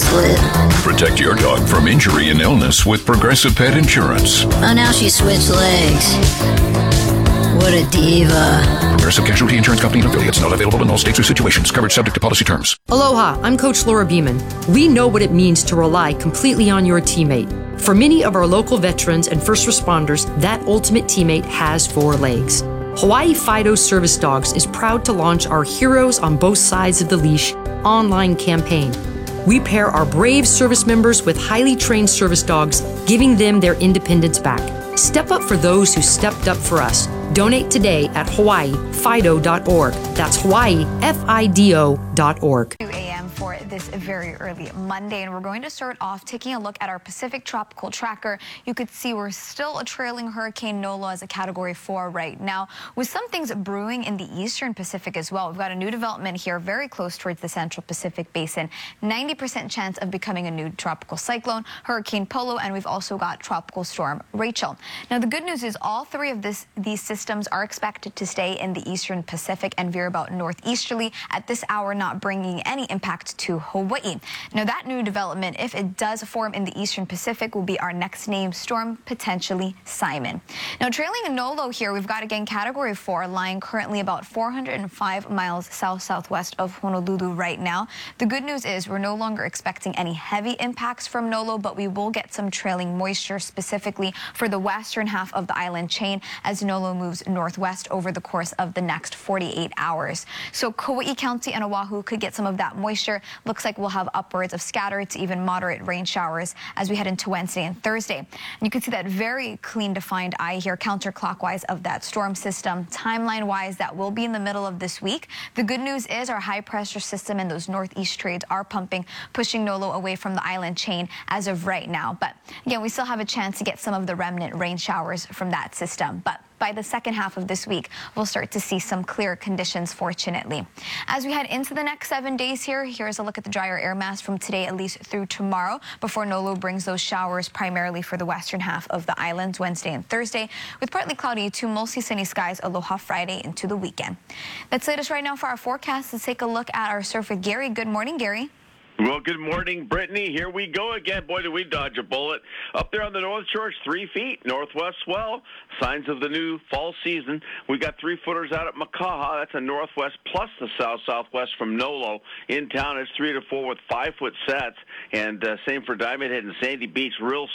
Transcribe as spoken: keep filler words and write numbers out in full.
split. Protect your dog from injury and illness with Progressive Pet Insurance. Oh, now she switched legs. What a diva. Progressive Casualty Insurance Company and affiliates. Not available in all states or situations. Coverage subject to policy terms. Aloha, I'm Coach Laura Beeman. We know what it means to rely completely on your teammate. For many of our local veterans and first responders, that ultimate teammate has four legs. Hawaii Fido Service Dogs is proud to launch our Heroes on Both Sides of the Leash online campaign. We pair our brave service members with highly trained service dogs, giving them their independence back. Step up for those who stepped up for us. Donate today at hawaii fido dot org. That's Hawaii F I D O dot org. two a.m. for this very early Monday, and we're going to start off taking a look at our Pacific Tropical Tracker. You could see we're still a trailing Hurricane Nolo as a Category four right now, with some things brewing in the eastern Pacific as well. We've got a new development here very close towards the Central Pacific Basin. ninety percent chance of becoming a new tropical cyclone, Hurricane Polo, and we've also got Tropical Storm Rachel. Now, the good news is all three of this, these systems are expected to stay in the eastern Pacific and veer about northeasterly at this hour, not bringing any impact to Hawaii. Now, that new development, if it does form in the eastern Pacific, will be our next named storm, potentially Simon. Now, trailing a Nolo here, we've got again Category four lying currently about four hundred five miles south-southwest of Honolulu right now. The good news is we're no longer expecting any heavy impacts from Nolo, but we will get some trailing moisture specifically for the western half of the island chain as Nolo moves northwest over the course of the next forty-eight hours. So Kauai County and Oahu could get some of that moisture. Looks like we'll have upwards of scattered to even moderate rain showers as we head into Wednesday and Thursday. And you can see that very clean defined eye here counterclockwise of that storm system. Timeline wise, that will be in the middle of this week. The good news is our high pressure system and those northeast trades are pumping, pushing Nolo away from the island chain as of right now. But again, we still have a chance to get some of the remnant rain showers from that system. But by the second half of this week, we'll start to see some clear conditions, fortunately. As we head into the next seven days here, here's a look at the drier air mass from today at least through tomorrow before Nolo brings those showers primarily for the western half of the islands Wednesday and Thursday, with partly cloudy to mostly sunny skies aloha Friday into the weekend. That's the latest right now for our forecast. Let's take a look at our surfer, Gary. Good morning, Gary. Well, good morning, Brittany. Here we go again. Boy, did we dodge a bullet. Up there on the North Shore, it's three feet. Northwest swell. Signs of the new fall season. We got three footers out at Makaha. That's a northwest plus the south-southwest from Nolo. In town, it's three to four with five-foot sets. And uh, same for Diamond Head and Sandy Beach. Real